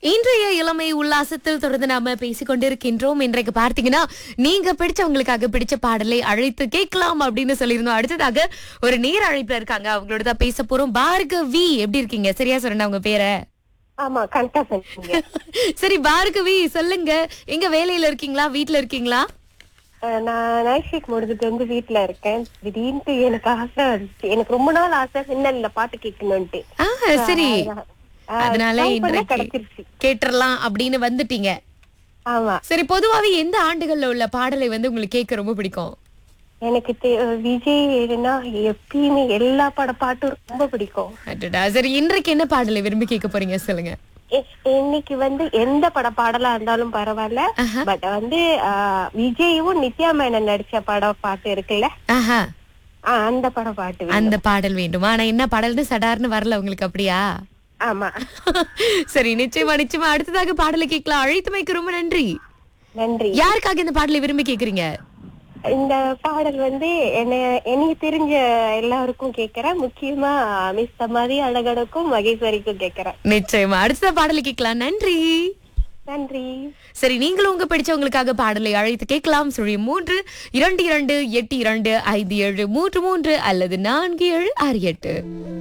இன்றைய இளமை உல்லாசத்தில் தொடர்ந்து நாம பேசிக் கொண்டிருக்கின்றோம். இன்றைக்கு பார்த்தீங்கன்னா நீங்க பிடிச்சவங்களுக்காக பிடிச்ச பாடலை அழைத்து கேட்கலாம் அப்படின்னு சொல்லியிருந்தோம். அடுத்ததாக ஒரு நேர் அழைப்புல இருக்காங்க, அவங்களோட தான் பேச போறோம். பார்கவி, எப்படி இருக்கீங்க? சரியா சொன்னேன் உங்க பேரை? ஆமா, கரெக்டா சொன்னீங்க. சரி பார்கவி, சொல்லுங்க, எங்க வேலையில இருக்கீங்களா, வீட்ல இருக்கீங்களா? நான் நைட் ஷிஃப்ட் முடிஞ்சிட்டு வந்து வீட்டுல இருக்கேன். திடீர்னு எனக்கு ஆசை வந்துச்சு. எனக்கு ரொம்ப நாள் ஆசை சின்னல்ல பாட்டு கேட்கணும்ட்டு. சரி, ஆஹ் அதனால try பண்ண இன்றைக்கு கிடைச்சிருச்சு. கேட்டுறலாம் அப்படின்னு வந்துட்டீங்க. ஆமா, சரி, பொதுவாவே எந்த ஆண்டுகள்ல உள்ள பாடலை வந்து உங்களுக்கு கேட்க ரொம்ப பிடிக்கும்? எனக்கு விஜய்னா எப்பயுமே எல்லா பாட்டும் ரொம்ப பிடிக்கும். அடடா, சரி, இன்றைக்கு என்ன பாடலை விரும்பி கேட்க போறீங்க, சொல்லுங்க. இன்னைக்கு வந்து எந்த பாடலா இருந்தாலும் பரவாயில்ல. பட் வந்து விஜயும் நித்யா மேனன் நடிச்ச பாட்டு இருக்குல்ல, ஆஹா, அந்த பாட்டு வேணும். அந்த பாடல் வேண்டுமா? ஆனா என்ன பாடல்னு சடார்னு வரல உங்களுக்கு, அப்படியா? ஆமா, சரி, நிச்சயமா நிச்சயமா அடுத்ததாக பாடலை கேட்கலாம். அழைத்தமைக்கு ரொம்ப நன்றி. நன்றி. யாருக்காக இந்த பாடலை விரும்பி கேக்குறீங்க? இந்த பாடல் வந்து எனக்கு தெரிஞ்ச எல்லாருக்கும் கேக்குறேன். முக்கியமா மிஸ் சமாதி அழகனுக்கும் மகேஸ்வரிக்கும் கேக்குறேன். நிச்சயமா அடுத்த பாடலை கேட்கலாம். நன்றி. நன்றி. சரி, நீங்களும் உங்க பிடிச்சவங்களுக்காக பாடலை அழைத்து கேட்கலாம். 3 2 2 8 2 5 7 3 3 அல்லது 4 7 6 8.